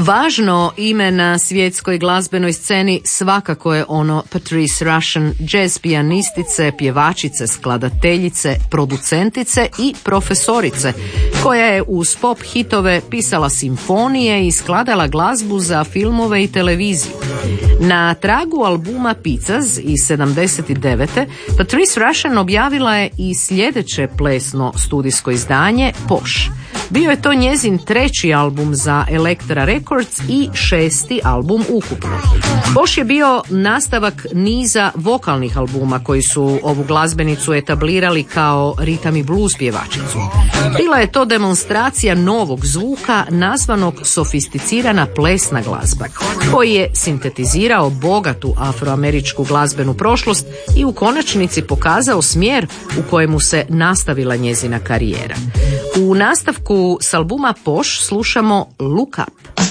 Važno ime na svjetskoj glazbenoj sceni svakako je ono Patrice Rushen, jazz pijanistice, pjevačice, skladateljice, producentice i profesorice, koja je uz pop hitove pisala simfonije i skladala glazbu za filmove i televiziju. Na tragu albuma Pizzas iz 79. Patrice Rushen objavila je i sljedeće plesno studijsko izdanje Posh. Bio je to njezin treći album za Elektra Records i šesti album ukupno. Posh je bio nastavak niza vokalnih albuma koji su ovu glazbenicu etablirali kao ritam i blues pjevačicu. Bila je to demonstracija novog zvuka nazvanog sofisticirana plesna glazba, koji je sintetizirao bogatu afroameričku glazbenu prošlost i u konačnici pokazao smjer u kojemu se nastavila njezina karijera. U nastavku s albuma Posh slušamo Look Up.